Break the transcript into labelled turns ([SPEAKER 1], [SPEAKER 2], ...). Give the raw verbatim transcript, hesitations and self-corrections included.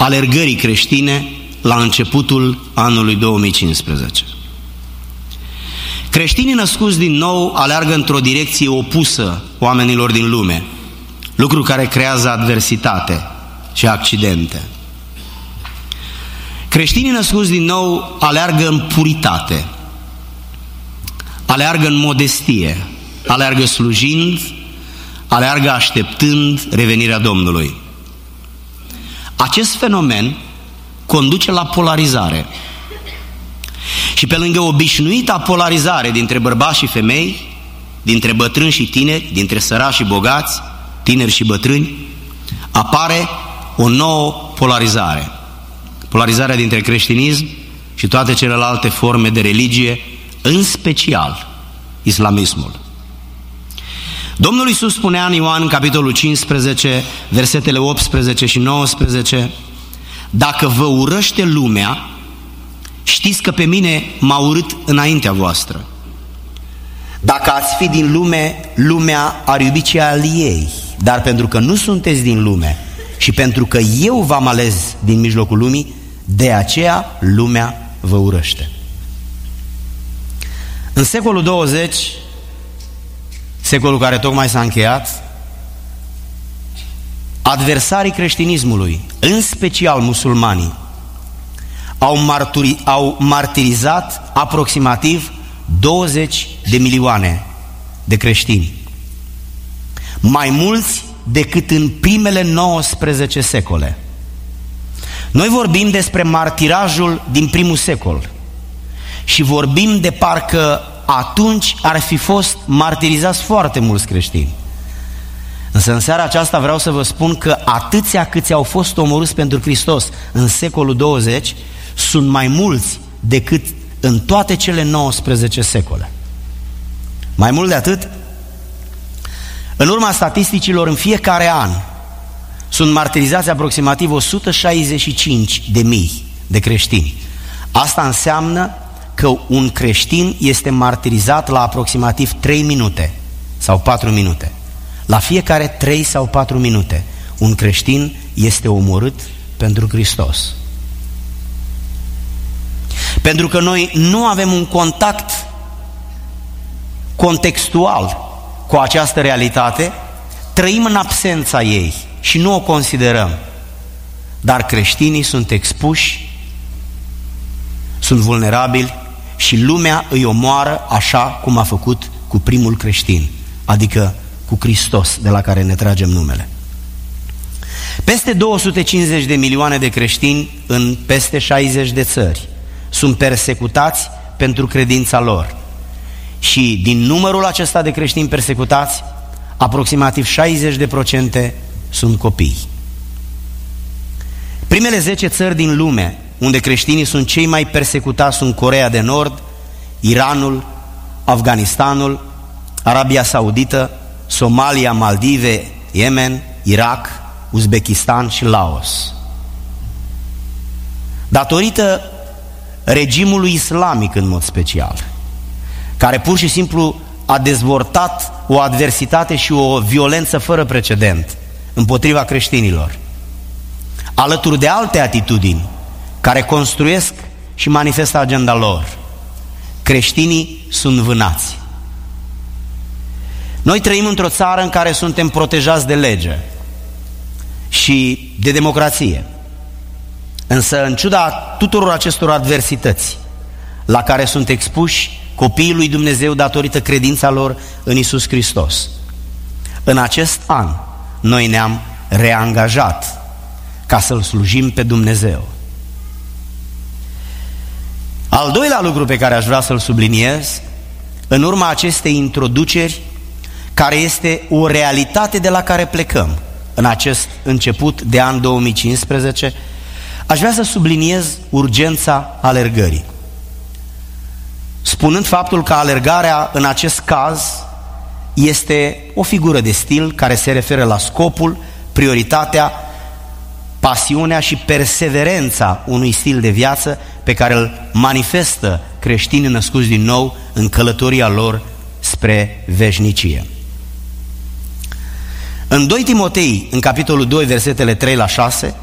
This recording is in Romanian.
[SPEAKER 1] alergării creștine la începutul anului două mii cincisprezece. Creștinii născuți din nou aleargă într-o direcție opusă oamenilor din lume, lucru care creează adversitate și accidente. Creștinii născuți din nou aleargă în puritate, aleargă în modestie, aleargă slujind, aleargă așteptând revenirea Domnului. Acest fenomen conduce la polarizare. Și pe lângă obișnuita polarizare dintre bărbați și femei, dintre bătrâni și tineri, dintre săraci și bogați, tineri și bătrâni, apare o nouă polarizare. Polarizarea dintre creștinism și toate celelalte forme de religie, în special islamismul. Domnul Iisus spunea în Ioan, capitolul cincisprezece, versetele optsprezece și nouăsprezece, dacă vă urăște lumea, știți că pe mine m-a urât înaintea voastră. Dacă ați fi din lume, lumea ar iubi ce al ei, dar pentru că nu sunteți din lume și pentru că eu v-am ales din mijlocul lumii, de aceea lumea vă urăște. În secolul douăzeci, secolul care tocmai s-a încheiat, adversarii creștinismului, în special musulmanii, au, marturi, au martirizat aproximativ douăzeci de milioane de creștini, mai mulți decât în primele nouăsprezece secole. Noi vorbim despre martirajul din primul secol și vorbim de parcă atunci ar fi fost martirizați foarte mulți creștini. Însă în seara aceasta vreau să vă spun că atâția câți au fost omorâți pentru Hristos în secolul douăzeci sunt mai mulți decât în toate cele nouăsprezece secole. Mai mult de atât, în urma statisticilor, în fiecare an sunt martirizați aproximativ o sută șaizeci și cinci de mii de creștini. Asta înseamnă că un creștin este martirizat la aproximativ trei minute sau patru minute. La fiecare trei sau patru minute un creștin este omorât pentru Hristos. Pentru că noi nu avem un contact contextual cu această realitate, trăim în absența ei și nu o considerăm. Dar creștinii sunt expuși, sunt vulnerabili și lumea îi omoară așa cum a făcut cu primul creștin, adică cu Hristos, de la care ne tragem numele. Peste două sute cincizeci de milioane de creștini în peste șaizeci de țări sunt persecutați pentru credința lor. Și din numărul acesta de creștini persecutați, aproximativ șaizeci de procente sunt copii. Primele zece țări din lume unde creștinii sunt cei mai persecutați sunt Coreea de Nord, Iranul, Afganistanul, Arabia Saudită, Somalia, Maldive, Yemen, Irak, Uzbekistan și Laos. Datorită regimului islamic în mod special, care pur și simplu a dezvoltat o adversitate și o violență fără precedent împotriva creștinilor, alături de alte atitudini care construiesc și manifestă agenda lor, creștinii sunt vânați. Noi trăim într-o țară în care suntem protejați de lege și de democrație. Însă, în ciuda tuturor acestor adversități la care sunt expuși copiii lui Dumnezeu datorită credința lor în Iisus Hristos, în acest an noi ne-am reangajat ca să-L slujim pe Dumnezeu. Al doilea lucru pe care aș vrea să-l subliniez, în urma acestei introduceri, care este o realitate de la care plecăm în acest început de an două mii cincisprezece, aș vrea să subliniez urgența alergării, spunând faptul că alergarea în acest caz este o figură de stil care se referă la scopul, prioritatea, pasiunea și perseverența unui stil de viață pe care îl manifestă creștinii născuți din nou în călătoria lor spre veșnicie. În doi Timotei, în capitolul doi, versetele trei la șase,